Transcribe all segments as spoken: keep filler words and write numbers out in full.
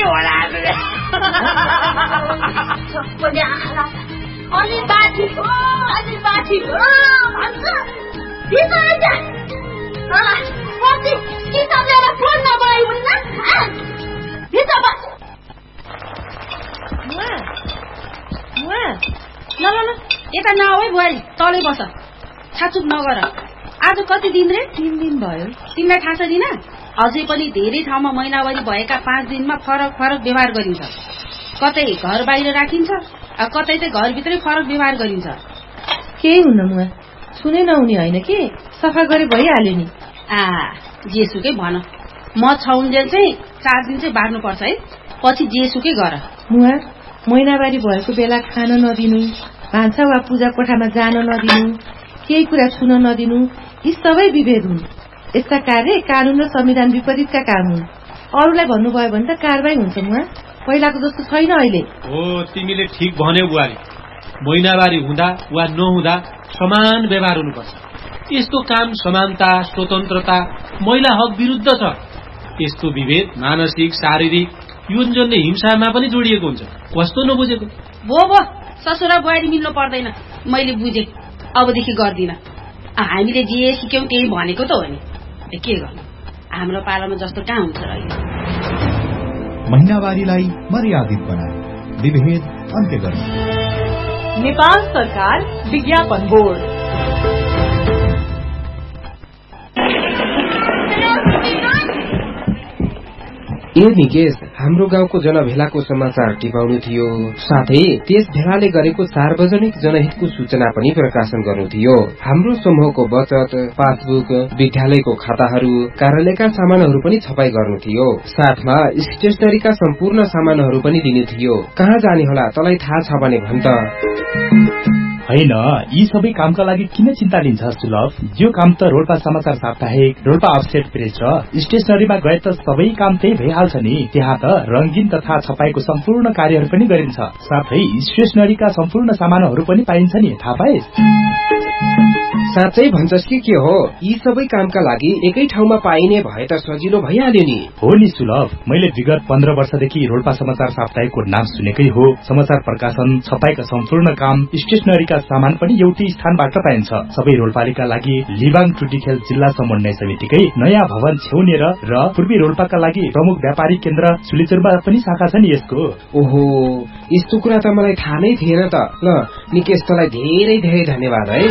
होला सबैले आँखा अलि बाठी हो अलि बाठी हो भन्छ दिनु आइज पछि किताब लिएर फोन नगराइ हुन्न भित्र बस ल ल ल यता नआऊ है बुहारी तलै बस छाचुप नगर आज कति दिन रे तीन दिन भयो तिमीलाई थाहा छ दिन अझै पनि धेरै ठाउँमा महिनावारी भएका पाँच दिनमा फरक फरक व्यवहार गरिन्छ कतै घर बाहिर राखिन्छ कतै चाहिँ घरभित्रै फरक व्यवहार गरिन्छ केही हुन्न मुआ सुने नहुने होइन कि सफा गरे भइहाल्यो नि आ जेसुकै भन म छौन्जेल चाहिँ चार दिन चाहिँ बार्नुपर्छ है पछि जेसुकै गर मुआ महिनावारी भएको बेला खान नदिनु भान्सा वा पूजा कोठामा जान नदिनु केही कुरा छुन नदिनु यी सबै विभेद हुन् यस्ता कार्य कानून र संविधान विपरीतका काम हुन् अरूलाई भन्नुभयो भने त कारबाही हुन्छ मुआ पहिलाको जस्तो छैन अहिले हो तिमीले ठिक भन्यौ बुहारी महिनावारी हुँदा वा नहुँदा समान व्यवहार हुनुपर्छ यस्तो काम समानता स्वतन्त्रता महिला हक विरुद्ध छ यस्तो विभेद मानसिक शारीरिक यौनजन्य हिंसामा पनि जोडिएको हुन्छ कस्तो नबुझेको भो भो ससुरा बुहारी मिल्नु पर्दैन मैले बुझे अबदेखि गर्दिन हामीले जे सिक्यौं त्यही भनेको त हो नि के गर्नु हाम्रो पालामा जस्तो कहाँ हुन्छ र महिनावारीलाई मर्यादित बनाए विभेद अन्त्य गर्ने नेपाल सरकार विज्ञापन बोर्ड ए निकेश हाम्रो गाउँको जनभेलाको समाचार टिपाउनु थियो साथै त्यस भेलाले गरेको सार्वजनिक जनहितको सूचना पनि प्रकाशन गर्नु थियो हाम्रो समूहको बचत पासबुक विद्यालयको खाताहरू कार्यालयका सामानहरू पनि छपाई गर्नु थियो साथमा स्टेशनरीका सम्पूर्ण सामानहरू पनि दिनु थियो कहाँ जाने होला तँलाई थाहा छ भने भन त हैन यी सबै कामका लागि किन चिन्ता लिन्छ सुलभ यो काम त रोल्पा समाचार साप्ताहिक रोल्पा अफसेट प्रेस र स्टेशनरीमा गए त सबै काम त्यही भइहाल्छ नि त्यहाँ त रंगीन तथा छपाईको सम्पूर्ण कार्यहरू पनि गरिन्छ साथै स्टेशनरीका सम्पूर्ण सामानहरू पनि पाइन्छ नि थाहा पाए साँच्चै भन्छस् कि के हो यी सबै कामका लागि एकै ठाउँमा पाइने भए त सजिलो भइहाल्यो नि हो नि सुलभ मैले विगत पन्ध्र वर्षदेखि रोल्पा समाचार साप्ताहिकको नाम सुनेकै हो समाचार प्रकाशन छपाईका सम्पूर्ण काम स्टेशनरीका सामान पनि एउटै स्थानबाट पाइन्छ सबै रोल्पालीका लागि लिबाङ टुटीखेल जिल्ला समन्वय समितिकै नयाँ भवन छेउनेर र पूर्वी रोल्पाका लागि प्रमुख व्यापारी केन्द्र सुलिचुरमा पनि शाखा छ नि यसको ओहो यस्तो कुरा त मलाई थाहा नै थिएन त ल निकेश तँलाई धेरै धेरै धन्यवाद है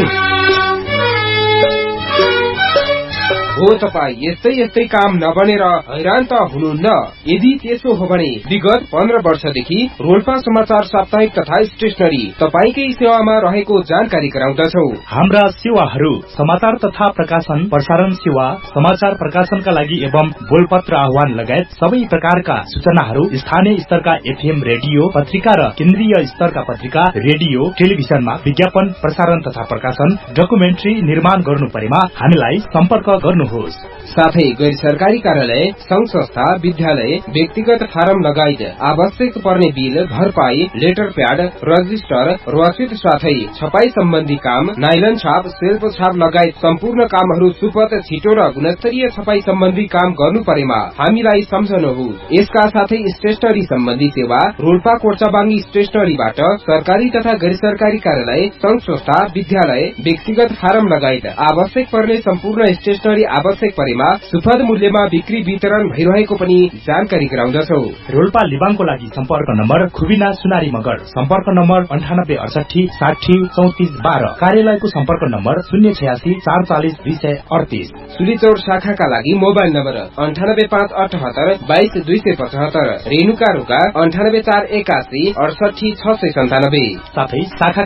हो तपाई यस्तै यस्तै काम नबनेर हैरान त हुनुहुन्न यदि त्यसो हो भने विगत पन्ध्र वर्षदेखि रोल्पा समाचार साप्ताहिक तथा स्टेशनरी तपाईकै सेवामा रहेको जानकारी गराउँदछौ हाम्रा सेवाहरू समाचार तथा प्रकाशन प्रसारण सेवा समाचार प्रकाशनका लागि एवं बोलपत्र आह्वान लगायत सबै प्रकारका सूचनाहरू स्थानीय स्तरका एफएम रेडियो पत्रिका र केन्द्रीय स्तरका पत्रिका रेडियो टेलिभिजनमा विज्ञापन प्रसारण तथा प्रकाशन डकुमेन्ट्री निर्माण गर्नु परेमा हामीलाई सम्पर्क गर्नु साथै गैर सरकारी कार्यालय संघ संस्था विद्यालय व्यक्तिगत फारम लगायत आवश्यक पर्ने बिल भरपाई लेटर प्याड रजिस्टर रसिद साथै छपाई सम्बन्धी काम नाइलन छाप सेल्फ छाप लगायत सम्पूर्ण कामहरू सुपथ छिटो र गुणस्तरीय छपाई सम्बन्धी काम गर्नु परेमा हामीलाई सम्झनुहोस् यसका साथै स्टेशनरी सम्बन्धी सेवा रोल्पा कोर्चाबाङ्गी स्टेशनरीबाट सरकारी तथा गैर सरकारी कार्यालय संघ संस्था विद्यालय व्यक्तिगत फारम लगायत आवश्यक पर्ने सम्पूर्ण स्टेशनरी आवश्यक परेमा सुपथ मूल्यमा बिक्री वितरण भइरहेको पनि जानकारी गराउँदछौ रोल्पा लिबाङको लागि सम्पर्क नम्बर खुबिना सुनारी मगर सम्पर्क नम्बर अन्ठानब्बे अडसठी साठी चौतिस बाह्र कार्यालयको सम्पर्क नम्बर शून्य छयासी चार चालिस दुई सय अडतिस सुलीचौर शाखाका लागि मोबाइल नम्बर अन्ठानब्बे पाँच अठहत्तर बाइस दुई सय पचहत्तर रेणुका रोका अन्ठानब्बे चार एकासी अडसठी छ सय सन्तानब्बे साथै शाखा